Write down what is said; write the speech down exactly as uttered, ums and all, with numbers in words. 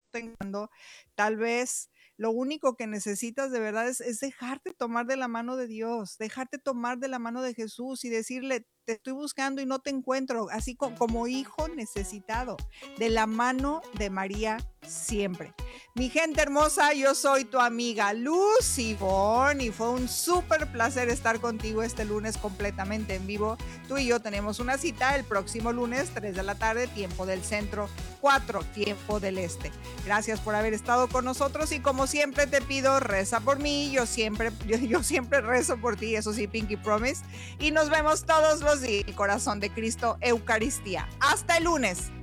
tengando, tal vez lo único que necesitas de verdad es, es dejarte tomar de la mano de Dios, dejarte tomar de la mano de Jesús y decirle, te estoy buscando y no te encuentro, así co- como hijo necesitado, de la mano de María siempre. Mi gente hermosa, yo soy tu amiga Lucy Bon y fue un súper placer estar contigo este lunes completamente en vivo. Tú y yo tenemos una cita el próximo lunes, tres de la tarde, tiempo del centro, cuatro, tiempo del este. Gracias por haber estado con nosotros y como siempre te pido, reza por mí, yo siempre, yo, yo siempre rezo por ti, eso sí, Pinky Promise. Y nos vemos todos los días, el corazón de Cristo, Eucaristía. Hasta el lunes.